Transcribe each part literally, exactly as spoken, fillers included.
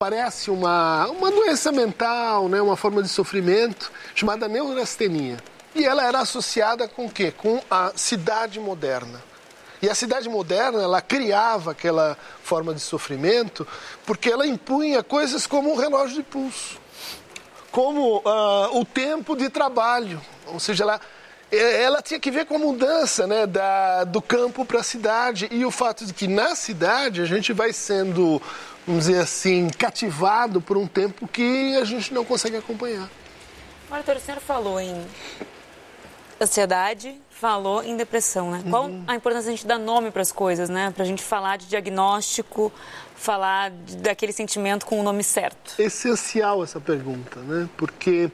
Parece uma, uma doença mental, né? Uma forma de sofrimento chamada neurastenia. E ela era associada com o quê? Com a cidade moderna. E a cidade moderna, ela criava aquela forma de sofrimento porque ela impunha coisas como o relógio de pulso, como uh, o tempo de trabalho. Ou seja, ela, ela tinha que ver com a mudança, né, da, do campo para a cidade e o fato de que na cidade a gente vai sendo, vamos dizer assim, cativado por um tempo que a gente não consegue acompanhar. Arthur, o senhor falou em ansiedade, falou em depressão, né? Qual uhum. a importância de a gente dar nome para as coisas, né? Para a gente falar de diagnóstico, falar de, daquele sentimento com o nome certo. É essencial essa pergunta, né? Porque,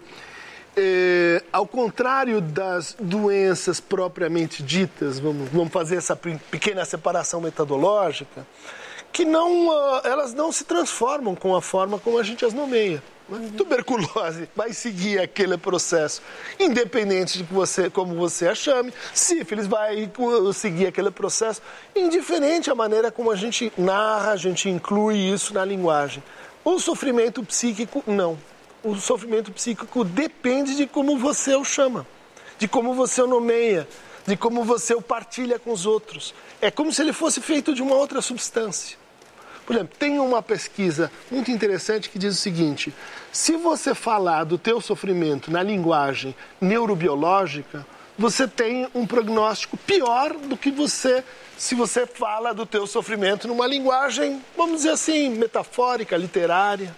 é, ao contrário das doenças propriamente ditas, vamos, vamos fazer essa pequena separação metodológica, que não, uh, elas não se transformam com a forma como a gente as nomeia. Uhum. Tuberculose vai seguir aquele processo, independente de que você, como você a chame. Sífilis vai seguir aquele processo, indiferente a maneira como a gente narra, a gente inclui isso na linguagem. O sofrimento psíquico, não. O sofrimento psíquico depende de como você o chama, de como você o nomeia, de como você o partilha com os outros. É como se ele fosse feito de uma outra substância. Por exemplo, tem uma pesquisa muito interessante que diz o seguinte: se você falar do teu sofrimento na linguagem neurobiológica, você tem um prognóstico pior do que você, se você fala do teu sofrimento numa linguagem, vamos dizer assim, metafórica, literária.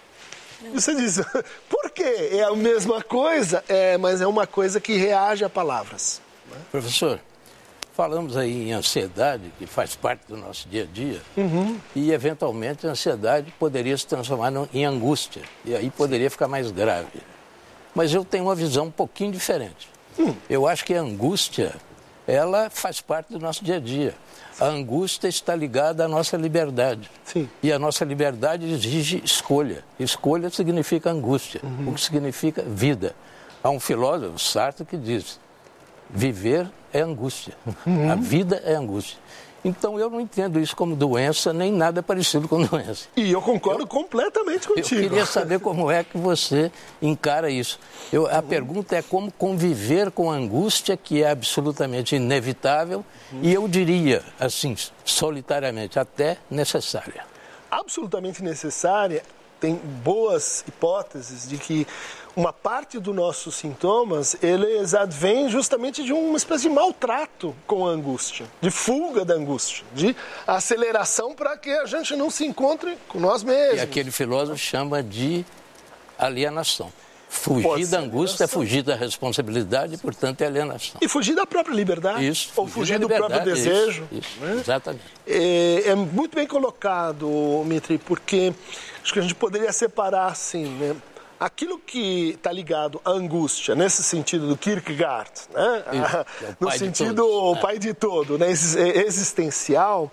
E você diz, por quê? É a mesma coisa, é, mas é uma coisa que reage a palavras. Né? Professor, falamos aí em ansiedade, que faz parte do nosso dia a dia, uhum. e eventualmente a ansiedade poderia se transformar em angústia, e aí poderia ficar mais grave. Mas eu tenho uma visão um pouquinho diferente. Hum. Eu acho que a angústia, ela faz parte do nosso dia a dia. A angústia está ligada à nossa liberdade. Sim. E a nossa liberdade exige escolha. Escolha significa angústia, uhum. o que significa vida. Há um filósofo, Sartre, que diz: viver é angústia, uhum. a vida é angústia. Então eu não entendo isso como doença, nem nada parecido com doença. E eu concordo eu, completamente contigo. Eu queria saber como é que você encara isso. Eu, a uhum. pergunta é como conviver com a angústia, que é absolutamente inevitável, uhum. e eu diria, assim, solitariamente, até necessária. Absolutamente necessária. Tem boas hipóteses de que uma parte dos nossos sintomas, eles advêm justamente de uma espécie de maltrato com a angústia, de fuga da angústia, de aceleração para que a gente não se encontre com nós mesmos. E aquele filósofo chama de alienação. Fugir da angústia é fugir da responsabilidade, portanto é alienação. E fugir da própria liberdade. Isso. Ou fugir do próprio desejo. Isso, isso, né? Exatamente. É, é muito bem colocado, Mitri, porque acho que a gente poderia separar assim, né? Aquilo que está ligado à angústia, nesse sentido do Kierkegaard, né? Isso, é no sentido o pai de todo, né? Existencial,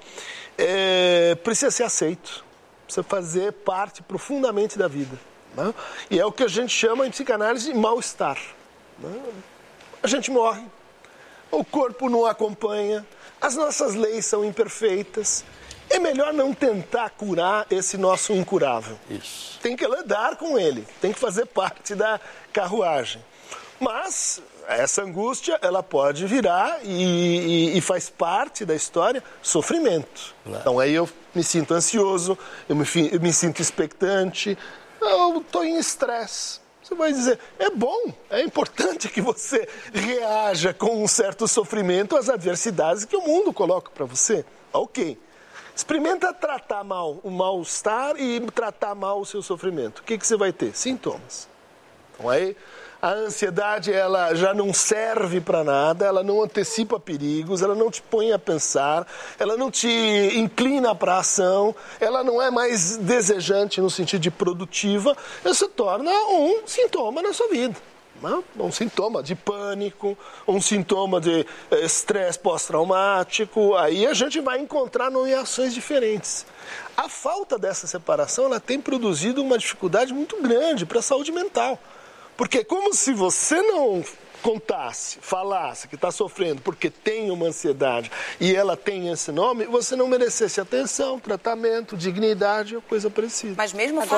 é, precisa ser aceito, precisa fazer parte profundamente da vida. Né? E é o que a gente chama em psicanálise de mal-estar. Né? A gente morre, o corpo não acompanha, as nossas leis são imperfeitas. É melhor não tentar curar esse nosso incurável. Isso. Tem que lidar com ele, tem que fazer parte da carruagem. Mas essa angústia, ela pode virar e, e, e faz parte da história sofrimento. Claro. Então aí eu me sinto ansioso, eu me, eu me sinto expectante, eu estou em estresse. Você vai dizer, é bom, é importante que você reaja com um certo sofrimento às adversidades que o mundo coloca para você. Ok. Experimenta tratar mal o mal-estar e tratar mal o seu sofrimento. O que, que você vai ter? Sintomas. Então aí, a ansiedade, ela já não serve para nada, ela não antecipa perigos, ela não te põe a pensar, ela não te inclina para a ação, ela não é mais desejante no sentido de produtiva, ela se torna um sintoma na sua vida. Um sintoma de pânico, um sintoma de estresse pós-traumático, aí a gente vai encontrar nomeações diferentes. A falta dessa separação, ela tem produzido uma dificuldade muito grande para a saúde mental. Porque é como se você não contasse, falasse que está sofrendo porque tem uma ansiedade e ela tem esse nome, você não merecesse atenção, tratamento, dignidade ou coisa parecida. Mas mesmo